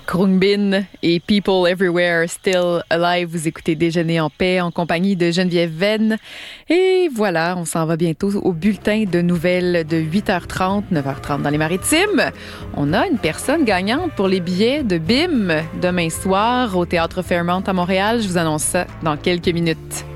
Khruangbin et People Everywhere Still Alive. Vous écoutez Déjeuner en paix en compagnie de Geneviève Venn. Et voilà, on s'en va bientôt au bulletin de nouvelles de 8h30, 9h30 dans les Maritimes. On a une personne gagnante pour les billets de BIM demain soir au Théâtre Fairmont à Montréal. Je vous annonce ça dans quelques minutes.